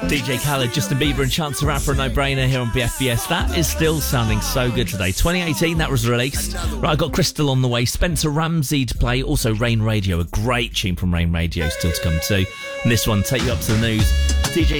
DJ Khaled, Justin Bieber and Chance the Rapper, a no-brainer here on BFBS. That is still sounding so good today. 2018, that was released. Right, I've got Crystal on the way, Spencer Ramsey to play, also Rain Radio, a great tune from Rain Radio still to come too. And this one, Take You Up to the News. DJ